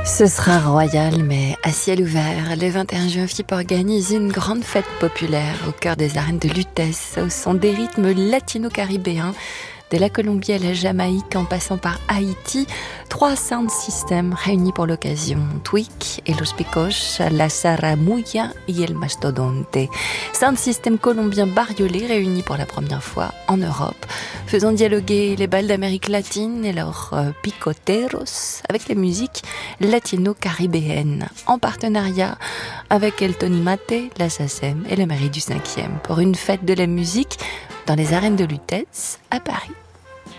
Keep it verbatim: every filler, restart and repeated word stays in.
Ce sera royal, mais à ciel ouvert. Le vingt et un juin, F I P organise une grande fête populaire au cœur des arènes de Lutèce, au son des rythmes latino-caribéens, de la Colombie à la Jamaïque en passant par Haïti. Trois sound systems réunis pour l'occasion. Twik et Los Picos, la Saramuya et el Mastodonte. Sound system colombien bariolé réunis pour la première fois en Europe, faisant dialoguer les balles d'Amérique latine et leurs euh, picoteros avec les musiques latino-caribéennes, en partenariat avec El Tonimate, la S A C E M et la mairie du cinquième, pour une fête de la musique dans les arènes de Lutèce à Paris.